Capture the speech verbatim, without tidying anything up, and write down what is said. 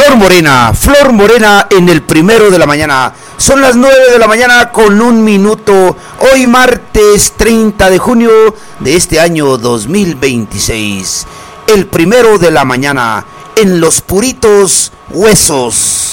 Flor Morena, Flor Morena en el primero de la mañana. Son las nueve de la mañana con un minuto. Hoy martes treinta de junio de este año dos mil veintiséis. El primero de la mañana en los puritos huesos.